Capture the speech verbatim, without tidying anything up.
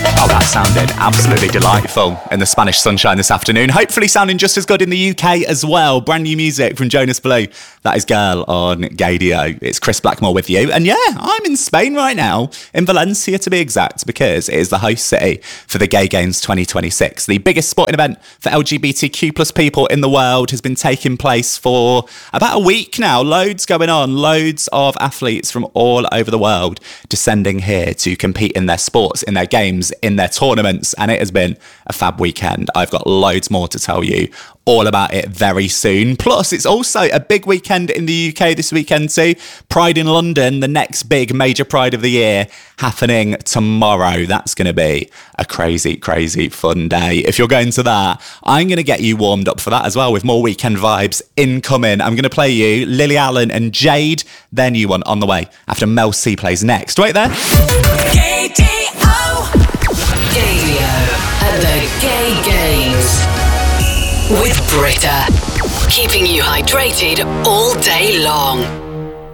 Oh, that sounded absolutely delightful in the Spanish sunshine this afternoon. Hopefully sounding just as good in the U K as well. Brand new music from Jonas Blue. That is Girl on Gaydio. It's Chris Blackmore with you. And yeah, I'm in Spain right now, in Valencia to be exact, because it is the host city for the Gay Games twenty twenty-six. The biggest sporting event for L G B T Q plus people in the world has been taking place for about a week now. Loads going on. Loads of athletes from all over the world descending here to compete in their sports, in their games, in their tournaments, and it has been a fab weekend. I've got loads more to tell you all about it very soon. Plus, it's also a big weekend in the U K this weekend too. Pride in London, the next big major Pride of the year, happening tomorrow. That's going to be a crazy, crazy fun day. If you're going to that, I'm going to get you warmed up for that as well with more weekend vibes incoming. I'm going to play you Lily Allen and Jade, their new one on the way after Mel C plays next. Wait there. Gaydio. Gaydio at the Gay Games with Britta, keeping you hydrated all day long.